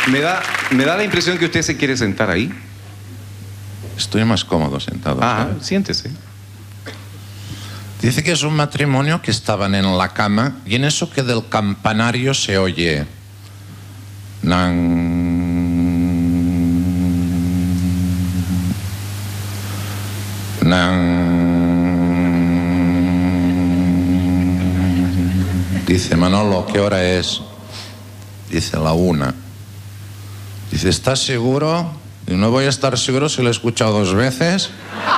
Me da la impresión que usted se quiere sentar ahí. Estoy más cómodo sentado. Ah, ¿sabes? siéntese. Dice que es un matrimonio que estaban en la cama y en eso que del campanario se oye... Dice, Manolo, ¿qué hora es? Dice, la 1. Dice, ¿estás seguro? Y no voy a estar seguro si lo he escuchado 2 veces.